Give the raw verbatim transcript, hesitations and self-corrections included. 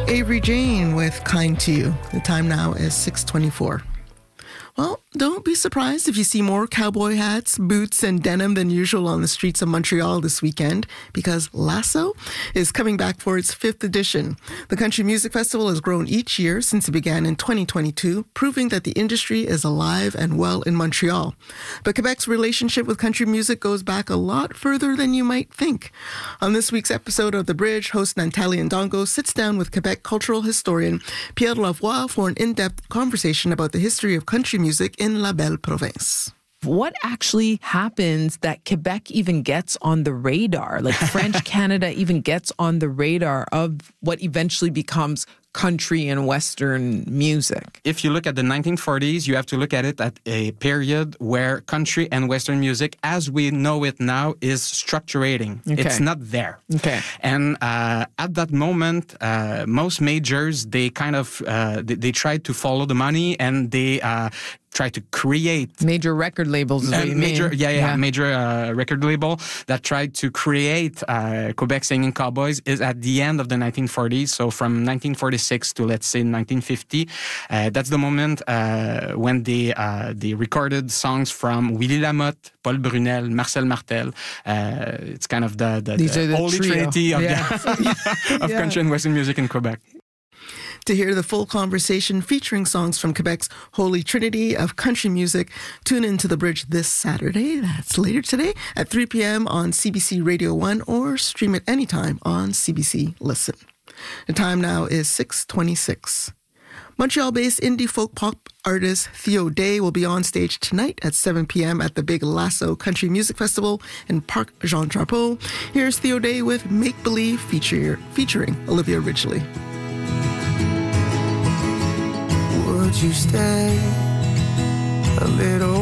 Avery Jane with Kind to You. The time now is six twenty-four. Well, don't be surprised if you see more cowboy hats, boots, and denim than usual on the streets of Montreal this weekend, because Lasso is coming back for its fifth edition. The Country Music Festival has grown each year since it began in twenty twenty-two, proving that the industry is alive and well in Montreal. But Quebec's relationship with country music goes back a lot further than you might think. On this week's episode of The Bridge, host Natalie Ndongo sits down with Quebec cultural historian Pierre Lavoie for an in-depth conversation about the history of country music in La Belle Province. What actually happens that Quebec even gets on the radar? Like French Canada even gets on the radar of what eventually becomes country and Western music. If you look at the nineteen forties, you have to look at it at a period where country and Western music, as we know it now, is structurating. Okay. It's not there. Okay. And uh, at that moment, uh, most majors, they kind of, uh, they, they tried to follow the money and they uh, try to create major record labels is what you major, mean. yeah, yeah, yeah. major uh, record label that tried to create uh, Quebec Singing Cowboys is at the end of the nineteen forties. So from nineteen forty-six to let's say nineteen fifty, uh, that's the moment uh, when they uh, they recorded songs from Willie Lamotte, Paul Brunel, Marcel Martel. Uh, it's kind of the, the, These the are the holy trio. trinity of, Yeah. the, of Yeah. country and Western music in Quebec. To hear the full conversation featuring songs from Quebec's Holy Trinity of country music, tune into The Bridge this Saturday. That's later today at three p.m. on C B C Radio one or stream it anytime on C B C Listen. The time now is six twenty-six. Montreal-based indie folk pop artist Theo Day will be on stage tonight at seven p.m. at the Big Lasso Country Music Festival in Parc Jean Drapeau. Here's Theo Day with Make Believe feature, featuring Olivia Ridgely. Would you stay a little